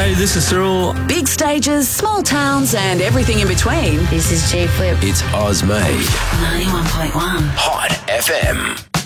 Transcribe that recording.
Hey, this is Cyril. Big stages, small towns, and everything in between. This is J Flip. It's Oz Made. 91.1. Hot FM.